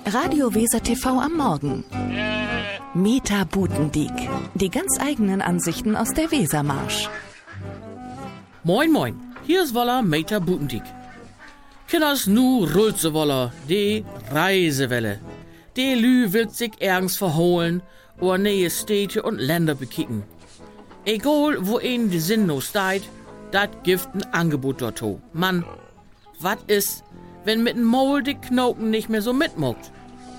Radio Weser TV am Morgen. Meta Butendiek. Die ganz eigenen Ansichten aus der Wesermarsch. Moin moin, hier ist Woller Meta Butendiek. Kinders nu rullt se Woller, die Reisewelle. Die Lü will sich ergens verholen oder neue Städte und Länder bekicken. Egal wo ihnen die Sinn no steht, dat gibt ein Angebot dorto. Mann, wat ist, wenn mit dem Maul die Knoten nicht mehr so mitmuckt?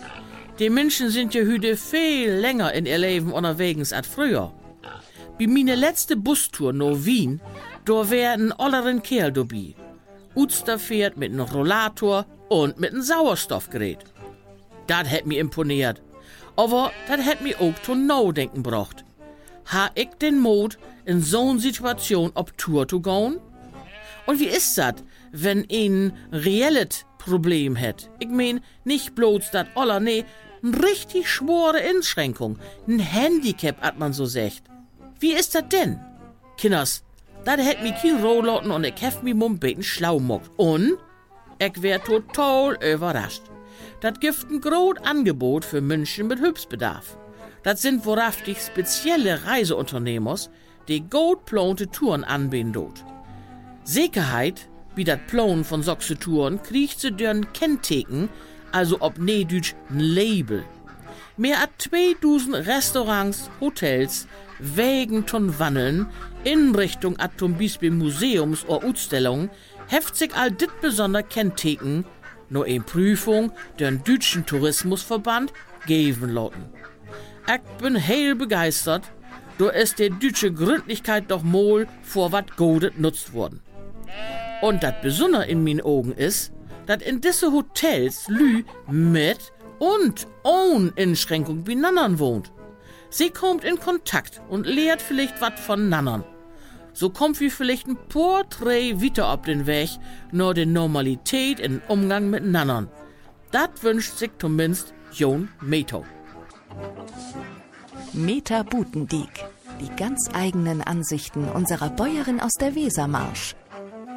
Die Menschen sind ja heute viel länger in ihr Leben unterwegs als früher. Bei meine letzte Bustour no Wien, da wär ein olleren Kerl dabei. Utster fährt mit einem Rollator und mit einem Sauerstoffgerät. Dat hätt mir imponiert. Aber dat hätt mir auch zu Nachdenken gebracht. Ha ich den Mut, in so'n Situation ob Tour zu gehen? Und wie ist dat, wenn ein reelles Problem hätt? Ich mein, nicht bloß dat Oller, nee, n richtig schwore Einschränkung. N Handicap, hat man so sagt. Wie ist dat denn? Kinders, dat hätt mi kein Rohlotten und ich hef mi mum beten schlau mockt. Und ich wär total überrascht. Dat gibt ein groß Angebot für Menschen mit Hilfsbedarf. Das sind wahrhaftig spezielle Reiseunternehmers, die gut plante Touren anbieten dort. Sicherheit, wie dat Plan von solche Touren, kriegt sie deren Kenntheken, also ob Nedütsch ein Label. Mehr als 2000 Restaurants, Hotels, Wegen ton Wandeln, Innenrichtung at zum Beispiel Museums- oder Ausstellungen, heft sich all dit besonder Kenntheken, nur in Prüfung den deutschen Tourismusverband geben lassen. Ich bin heel begeistert, da ist die deutsche Gründlichkeit doch mal vor wat Godet nutzt worden. Und das Besondere in meinen Augen ist, dass in diese Hotels Lü mit und ohne Einschränkung wie Nannern wohnt. Sie kommt in Kontakt und lehrt vielleicht wat von Nannern. So kommt wie vielleicht ein Porträt weiter auf den Weg, nur die Normalität im Umgang mit Nannern. Das wünscht sich zumindest Jon Meto. Meta Butendiek. Die ganz eigenen Ansichten unserer Bäuerin aus der Wesermarsch.